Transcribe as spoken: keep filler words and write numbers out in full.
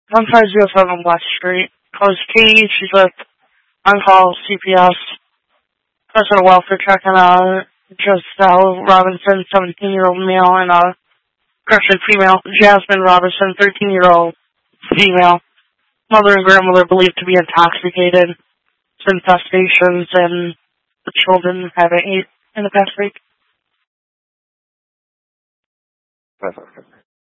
one five zero seven West Street. Close Katie, she's with on-call C P S. Personal welfare check on uh, Giselle Robinson, seventeen-year-old male, and uh, correction, female, Jasmine Robinson, thirteen-year-old female. Mother and grandmother believed to be intoxicated. Infestations, and the children haven't ate in the past week. Perfect.